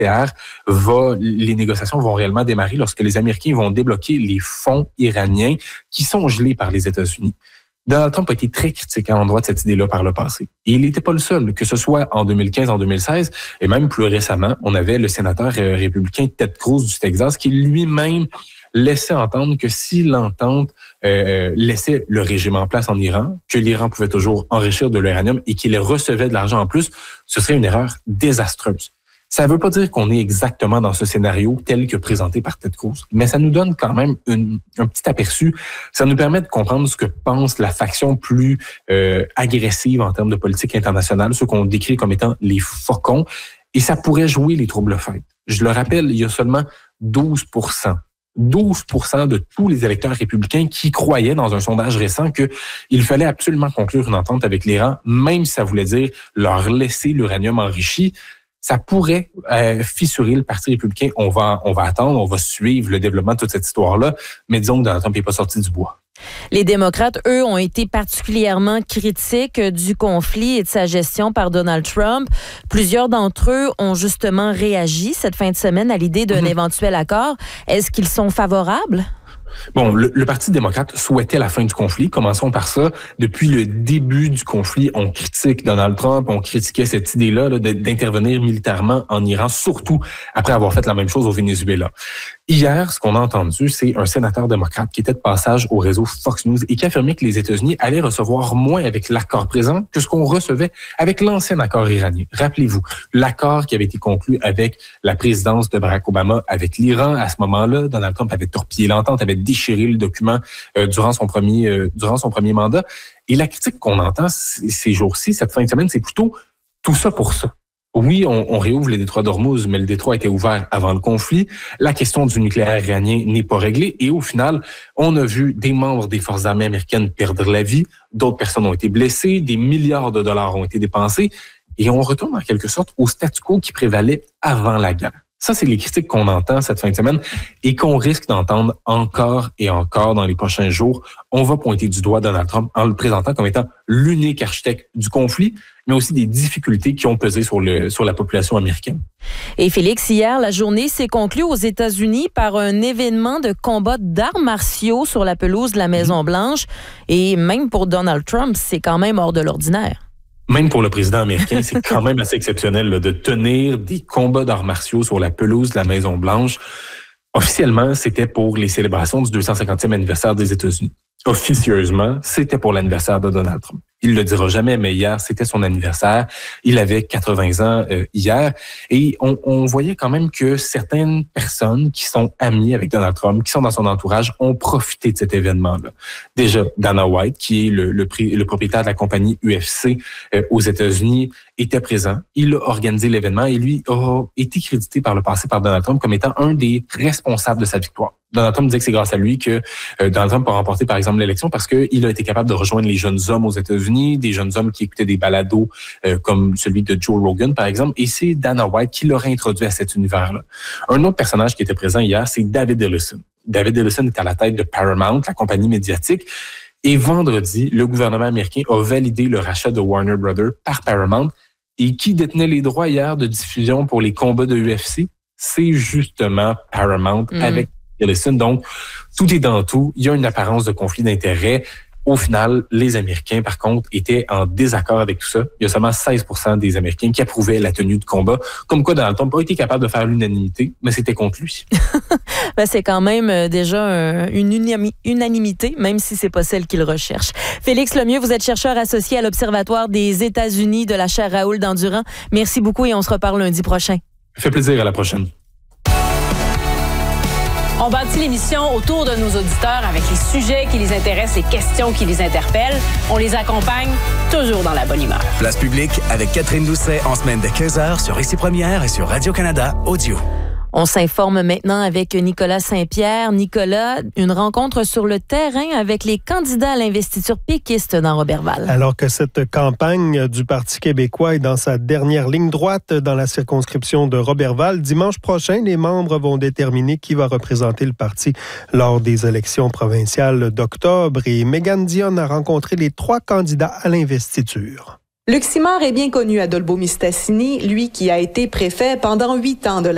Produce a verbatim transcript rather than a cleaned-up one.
nucléaire va, les négociations vont réellement démarrer lorsque les Américains vont débloquer les fonds iraniens qui sont gelés par les États-Unis. Donald Trump a été très critique à l'endroit de cette idée-là par le passé. Et il n'était pas le seul, que ce soit en deux mille quinze, en deux mille seize, et même plus récemment, on avait le sénateur républicain Ted Cruz du Texas qui lui-même laissait entendre que si l'entente euh, laissait le régime en place en Iran, que l'Iran pouvait toujours enrichir de l'uranium et qu'il recevait de l'argent en plus, ce serait une erreur désastreuse. Ça ne veut pas dire qu'on est exactement dans ce scénario tel que présenté par Ted Cruz, mais ça nous donne quand même une, un petit aperçu. Ça nous permet de comprendre ce que pense la faction plus euh, agressive en termes de politique internationale, ceux qu'on décrit comme étant les faucons, et ça pourrait jouer les troubles fêtes. Je le rappelle, il y a seulement douze pour cent. douze pour cent de tous les électeurs républicains qui croyaient dans un sondage récent qu'il fallait absolument conclure une entente avec l'Iran, même si ça voulait dire leur laisser l'uranium enrichi. Ça pourrait euh, fissurer le Parti républicain. On va, on va attendre, on va suivre le développement de toute cette histoire-là, mais disons que Donald Trump n'est pas sorti du bois. Les démocrates, eux, ont été particulièrement critiques du conflit et de sa gestion par Donald Trump. Plusieurs d'entre eux ont justement réagi cette fin de semaine à l'idée d'un mmh. éventuel accord. Est-ce qu'ils sont favorables? Bon, le, le Parti démocrate souhaitait la fin du conflit. Commençons par ça. Depuis le début du conflit, on critique Donald Trump, on critiquait cette idée-là là, d'intervenir militairement en Iran, surtout après avoir fait la même chose au Venezuela. Hier, ce qu'on a entendu, c'est un sénateur démocrate qui était de passage au réseau Fox News et qui affirmait que les États-Unis allaient recevoir moins avec l'accord présent que ce qu'on recevait avec l'ancien accord iranien. Rappelez-vous, l'accord qui avait été conclu avec la présidence de Barack Obama avec l'Iran, à ce moment-là, Donald Trump avait torpillé l'entente, avait déchiré le document euh, durant son premier euh, durant son premier mandat. Et la critique qu'on entend ces jours-ci, cette fin de semaine, c'est plutôt tout ça pour ça. Oui, on, on réouvre le détroit d'Ormuz, mais le détroit était ouvert avant le conflit. La question du nucléaire iranien n'est pas réglée. Et au final, on a vu des membres des forces armées américaines perdre la vie. D'autres personnes ont été blessées. Des milliards de dollars ont été dépensés. Et on retourne en quelque sorte au statu quo qui prévalait avant la guerre. Ça, c'est les critiques qu'on entend cette fin de semaine et qu'on risque d'entendre encore et encore dans les prochains jours. On va pointer du doigt Donald Trump en le présentant comme étant l'unique architecte du conflit, mais aussi des difficultés qui ont pesé sur, le, sur la population américaine. Et Félix, hier, la journée s'est conclue aux États-Unis par un événement de combat d'arts martiaux sur la pelouse de la Maison-Blanche. Et même pour Donald Trump, c'est quand même hors de l'ordinaire. Même pour le président américain, c'est quand même assez exceptionnel là, de tenir des combats d'arts martiaux sur la pelouse de la Maison-Blanche. Officiellement, c'était pour les célébrations du deux cent cinquantième anniversaire des États-Unis. Officieusement, c'était pour l'anniversaire de Donald Trump. Il le dira jamais, mais hier, c'était son anniversaire. Il avait quatre-vingts ans euh, hier. Et on, on voyait quand même que certaines personnes qui sont amies avec Donald Trump, qui sont dans son entourage, ont profité de cet événement-là. Déjà, Dana White, qui est le, le, le propriétaire de la compagnie U F C euh, aux États-Unis, était présent. Il a organisé l'événement et lui a été crédité par le passé par Donald Trump comme étant un des responsables de sa victoire. Donald Trump disait que c'est grâce à lui que euh, Donald Trump a remporté, par exemple, l'élection parce qu'il a été capable de rejoindre les jeunes hommes aux États-Unis, des jeunes hommes qui écoutaient des balados euh, comme celui de Joe Rogan, par exemple, et c'est Dana White qui l'aurait introduit à cet univers-là. Un autre personnage qui était présent hier, c'est David Ellison. David Ellison est à la tête de Paramount, la compagnie médiatique, et vendredi, le gouvernement américain a validé le rachat de Warner Brothers par Paramount. Et qui détenait les droits hier de diffusion pour les combats de U F C? C'est justement Paramount mmh. avec Ellison. Donc, tout est dans tout. Il y a une apparence de conflit d'intérêts. Au final, les Américains, par contre, étaient en désaccord avec tout ça. Il y a seulement seize pour cent des Américains qui approuvaient la tenue de combat. Comme quoi, Donald Trump n'a pas été capable de faire l'unanimité, mais c'était contre lui. Ben, c'est quand même déjà une unanimité, même si c'est pas celle qu'il recherche. Félix Lemieux, vous êtes chercheur associé à l'Observatoire des États-Unis de la chaire Raoul Dandurand. Merci beaucoup et on se reparle lundi prochain. Ça fait plaisir, à la prochaine. On bâtit l'émission autour de nos auditeurs avec les sujets qui les intéressent, les questions qui les interpellent. On les accompagne toujours dans la bonne humeur. Place publique avec Catherine Doucet en semaine de quinze heures sur Ici Première et sur Radio-Canada Audio. On s'informe maintenant avec Nicolas Saint-Pierre. Nicolas, une rencontre sur le terrain avec les candidats à l'investiture péquiste dans Roberval. Alors que cette campagne du Parti québécois est dans sa dernière ligne droite dans la circonscription de Roberval, dimanche prochain, les membres vont déterminer qui va représenter le parti lors des élections provinciales d'octobre. Et Mégane Dionne a rencontré les trois candidats à l'investiture. Luc Simard est bien connu à Dolbeau-Mistassini, lui qui a été préfet pendant huit ans de la